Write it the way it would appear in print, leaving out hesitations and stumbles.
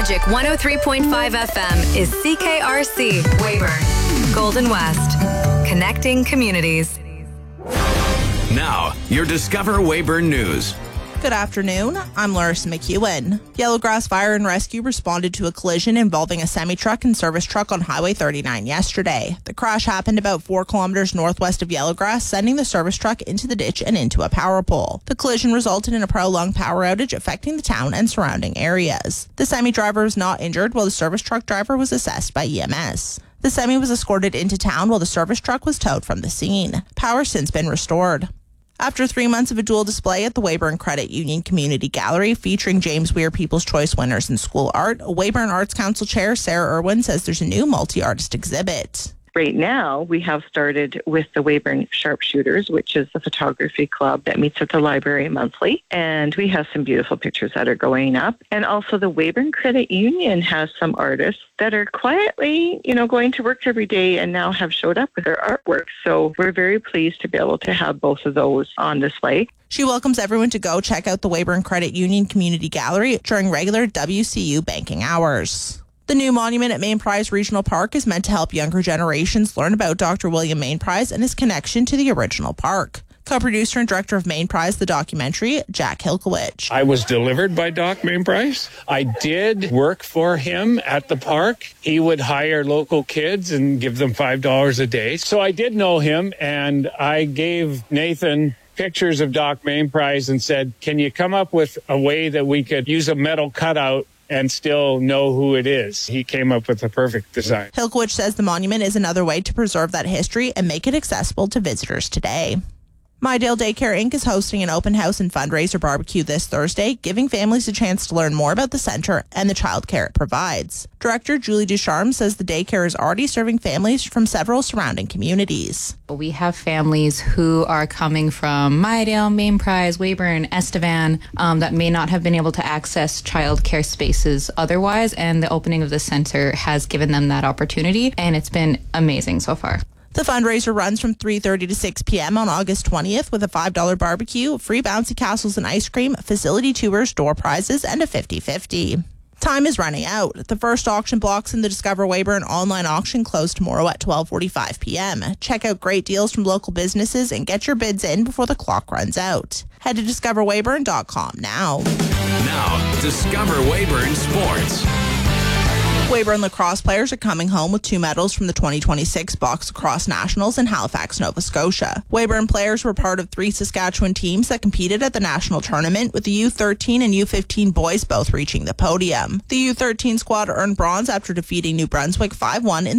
Magic 103.5 FM is CKRC Weyburn, Golden West, connecting communities. Now, your Discover Weyburn News. Good afternoon, I'm Larissa McEwen. Yellowgrass Fire and Rescue responded to a collision involving a semi-truck and service truck on Highway 39 yesterday. The crash happened about 4 kilometers northwest of Yellowgrass, sending the service truck into the ditch and into a power pole. The collision resulted in a prolonged power outage affecting the town and surrounding areas. The semi-driver was not injured, while the service truck driver was assessed by EMS. The semi was escorted into town while the service truck was towed from the scene. Power has since been restored. After 3 months of a dual display at the Weyburn Credit Union Community Gallery featuring James Weir People's Choice winners in school art, Weyburn Arts Council Chair Sarah Irwin says there's a new multi-artist exhibit. Right now, we have started with the Weyburn Sharpshooters, which is the photography club that meets at the library monthly. And we have some beautiful pictures that are going up. And also the Weyburn Credit Union has some artists that are quietly, going to work every day and now have showed up with their artwork. So we're very pleased to be able to have both of those on display. She welcomes everyone to go check out the Weyburn Credit Union Community Gallery during regular WCU banking hours. The new monument at Main Prize Regional Park is meant to help younger generations learn about Dr. William Main Prize and his connection to the original park. Co-producer and director of Main Prize, the documentary, Jack Hilkowich. I was delivered by Doc Main Prize. I did work for him at the park. He would hire local kids and give them $5 a day. So I did know him, and I gave Nathan pictures of Doc Main Prize and said, can you come up with a way that we could use a metal cutout and still know who it is? He came up with the perfect design. Hilkowich says the monument is another way to preserve that history and make it accessible to visitors today. Mydale Daycare Inc. is hosting an open house and fundraiser barbecue this Thursday, giving families a chance to learn more about the center and the childcare it provides. Director Julie Ducharme says the daycare is already serving families from several surrounding communities. We have families who are coming from Mydale, Main Prize, Weyburn, Estevan, that may not have been able to access childcare spaces otherwise, and the opening of the center has given them that opportunity, and it's been amazing so far. The fundraiser runs from 3:30 to 6 p.m. on August 20th with a $5 barbecue, free bouncy castles and ice cream, facility tours, door prizes, and a 50-50. Time is running out. The first auction blocks in the Discover Weyburn online auction close tomorrow at 12:45 p.m. Check out great deals from local businesses and get your bids in before the clock runs out. Head to discoverweyburn.com now. Now, Discover Weyburn Sports. Weyburn lacrosse players are coming home with 2 medals from the 2026 Box Lacrosse Nationals in Halifax, Nova Scotia. Weyburn players were part of 3 Saskatchewan teams that competed at the national tournament, with the U13 and U15 boys both reaching the podium. The U13 squad earned bronze after defeating New Brunswick 5-1 in